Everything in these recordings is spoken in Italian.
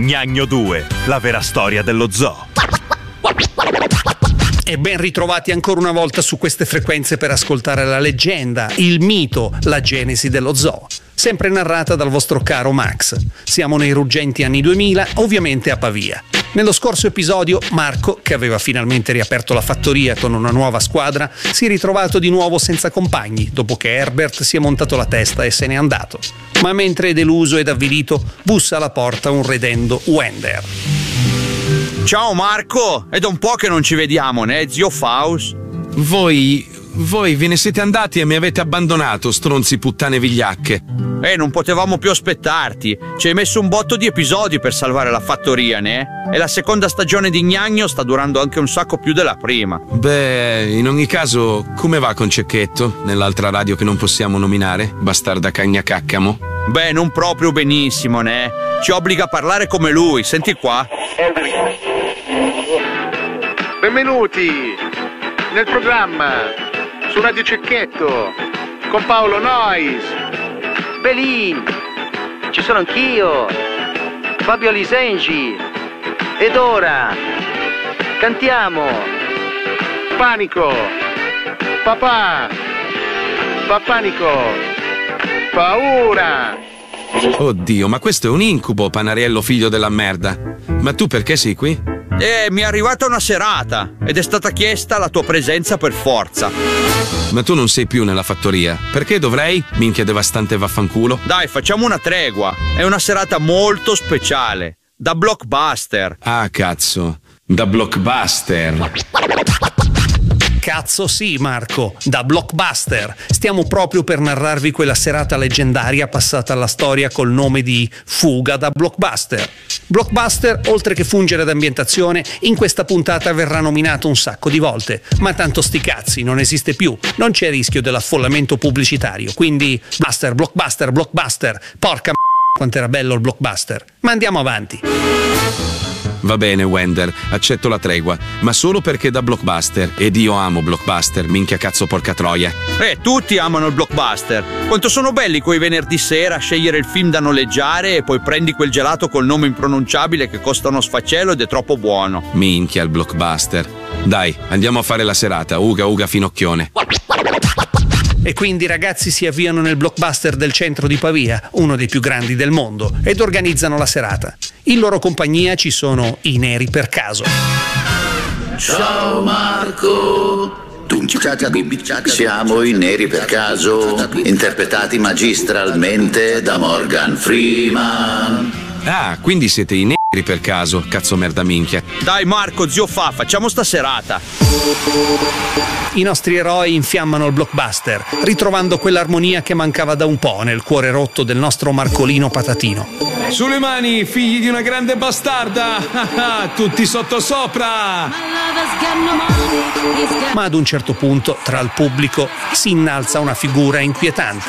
Gnagno 2, la vera storia dello zoo. E ben ritrovati ancora una volta su queste frequenze per ascoltare la leggenda, il mito, la genesi dello zoo. Sempre narrata dal vostro caro Max. Siamo nei ruggenti anni 2000, ovviamente a Pavia. Nello scorso episodio Marco, che aveva finalmente riaperto la fattoria con una nuova squadra, si è ritrovato di nuovo senza compagni, dopo che Herbert si è montato la testa e se n'è andato. Ma mentre è deluso ed avvilito, bussa alla porta un redendo Wender. Ciao Marco, è da un po' che non ci vediamo, né, zio Faust? Voi ve ne siete andati e mi avete abbandonato, stronzi puttane vigliacche. Non potevamo più aspettarti. Ci hai messo un botto di episodi per salvare la fattoria, né? E la seconda stagione di Gnagno sta durando anche un sacco più della prima. Beh, in ogni caso, come va con Cecchetto, nell'altra radio che non possiamo nominare? Bastarda cagnacaccamo? Beh, non proprio benissimo, né? Ci obbliga a parlare come lui, senti qua. Benvenuti nel programma su Radio Cecchetto con Paolo Nois. Belin, ci sono anch'io, Fabio Lisengi, ed ora cantiamo. Panico, papà, Panico, paura. Oddio, ma questo è un incubo, Panariello figlio della merda. Ma tu perché sei qui? Mi è arrivata una serata ed è stata chiesta la tua presenza per forza. Ma tu non sei più nella fattoria. Perché dovrei? Minchia devastante vaffanculo. Dai, facciamo una tregua. È una serata molto speciale. Da blockbuster. Ah, cazzo. Da blockbuster. Cazzo sì, Marco, da blockbuster. Stiamo proprio per narrarvi quella serata leggendaria passata alla storia col nome di Fuga da blockbuster. Blockbuster, oltre che fungere da ambientazione, in questa puntata verrà nominato un sacco di volte. Ma tanto sti cazzi, non esiste più. Non c'è rischio dell'affollamento pubblicitario. Quindi, blockbuster. Porca quanto era bello il blockbuster. Ma andiamo avanti. Va bene, Wender, accetto la tregua, ma solo perché da blockbuster. Ed io amo blockbuster, minchia cazzo porca troia. Tutti amano il blockbuster. Quanto sono belli quei venerdì sera a scegliere il film da noleggiare e poi prendi quel gelato col nome impronunciabile che costa uno sfaccello ed è troppo buono. Minchia il blockbuster. Dai, andiamo a fare la serata, uga finocchione. E quindi i ragazzi si avviano nel blockbuster del centro di Pavia, uno dei più grandi del mondo, ed organizzano la serata. In loro compagnia ci sono i Neri per Caso. Ciao Marco! Siamo i Neri per Caso, interpretati magistralmente da Morgan Freeman. Ah, quindi siete i Neri per Caso, cazzo merda minchia. Dai Marco, zio facciamo sta serata. I nostri eroi infiammano il blockbuster, ritrovando quell'armonia che mancava da un po' nel cuore rotto del nostro Marcolino Patatino. Sulle mani, figli di una grande bastarda! Tutti sottosopra! Ma ad un certo punto, tra il pubblico, si innalza una figura inquietante.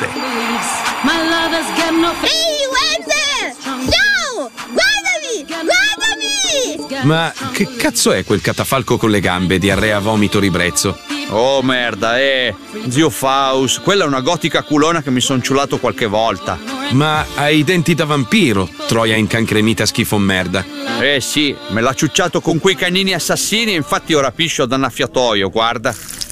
Ehi, Wender! Ciao! Guardami! Ma che cazzo è quel catafalco con le gambe, diarrea, vomito, ribrezzo? Oh merda, zio Faust, quella è una gotica culona che mi son ciulato qualche volta. Ma hai i denti da vampiro, troia incancremita schifo merda. Sì, me l'ha ciucciato con quei canini assassini e infatti ora piscio da annaffiatoio, guarda.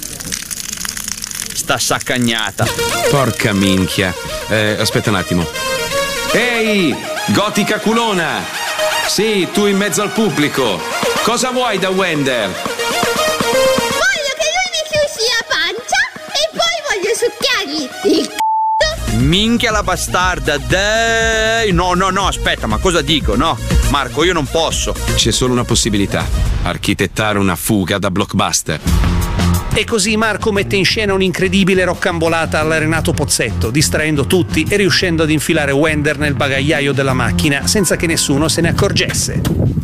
Sta saccagnata. Porca minchia. Aspetta un attimo. Ehi, gotica culona! Sì, tu in mezzo al pubblico. Cosa vuoi da Wender? Il minchia la bastarda, dai. No, aspetta, ma cosa dico? No, Marco, io non posso. C'è solo una possibilità: architettare una fuga da blockbuster. E così Marco mette in scena un'incredibile roccambolata alla Renato Pozzetto, distraendo tutti e riuscendo ad infilare Wender nel bagagliaio della macchina senza che nessuno se ne accorgesse.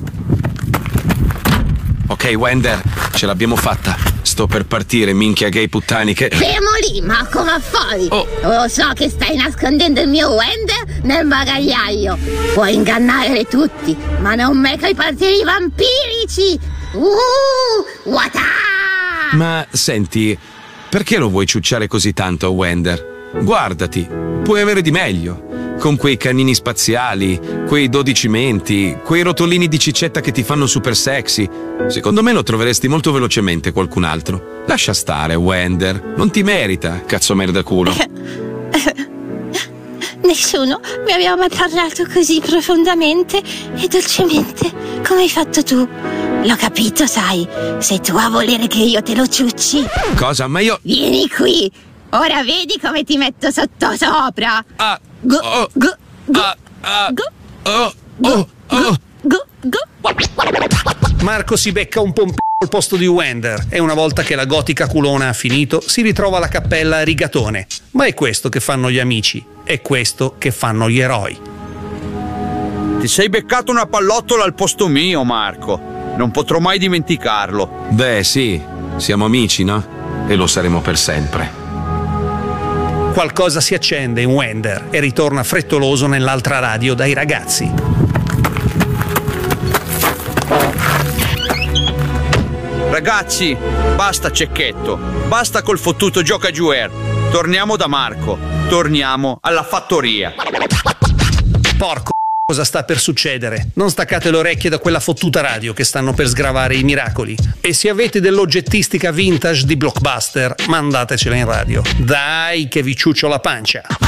Ok, Wender, ce l'abbiamo fatta. Sto per partire, minchia gay puttaniche. Fermo lì, ma come affari? Oh. Lo so che stai nascondendo il mio Wender nel bagagliaio. Puoi ingannare tutti, ma non me coi partiti vampirici. Wata! Ma senti, perché lo vuoi ciucciare così tanto a Wender? Guardati, puoi avere di meglio. con quei canini spaziali, quei 12 menti, quei rotolini di cicetta che ti fanno super sexy. Secondo me lo troveresti molto velocemente qualcun altro. Lascia stare, Wender. Non ti merita, cazzo merda culo. Nessuno mi aveva mai parlato così profondamente e dolcemente come hai fatto tu. L'ho capito, sai. Sei tu a volere che io te lo ciucci. Cosa? Ma io... Vieni qui. Ora vedi come ti metto sottosopra. Marco si becca un pompino al posto di Wender e una volta che la gotica culona ha finito si ritrova la cappella a rigatone. Ma è questo che fanno gli amici, è questo che fanno gli eroi. Ti sei beccato una pallottola al posto mio, Marco. Non potrò mai dimenticarlo. Beh, sì, siamo amici, no? E lo saremo per sempre. Qualcosa si accende in Wender e ritorna frettoloso nell'altra radio dai ragazzi. Ragazzi, basta cecchetto, basta col fottuto gioca giuer. Torniamo da Marco, torniamo alla fattoria. Porco, cosa sta per succedere? Non staccate le orecchie da quella fottuta radio che stanno per sgravare i miracoli. E se avete dell'oggettistica vintage di Blockbuster, mandatecela in radio. Dai che vi ciuccio la pancia.